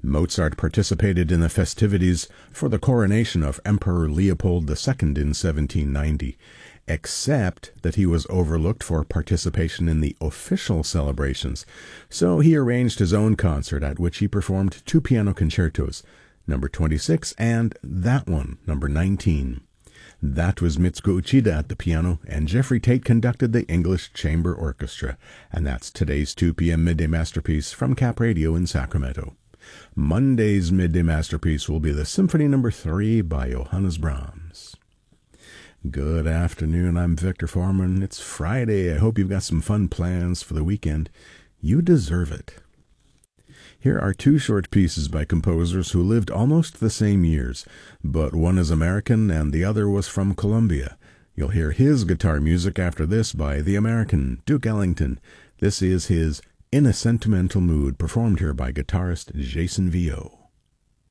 Mozart participated in the festivities for the coronation of Emperor Leopold II in 1790, except that he was overlooked for participation in the official celebrations, so he arranged his own concert at which he performed two piano concertos, number 26 and that one, number 19. That was Mitsuko Uchida at the piano, and Jeffrey Tate conducted the English Chamber Orchestra. And that's today's 2 p.m. Midday Masterpiece from Cap Radio in Sacramento. Monday's Midday Masterpiece will be the Symphony No. 3 by Johannes Brahms. Good afternoon, I'm Victor Foreman. It's Friday. I hope you've got some fun plans for the weekend. You deserve it. Here are two short pieces by composers who lived almost the same years, but one is American and the other was from Colombia. You'll hear his guitar music after this by the American Duke Ellington. This is his In a Sentimental Mood, performed here by guitarist Jason Vio.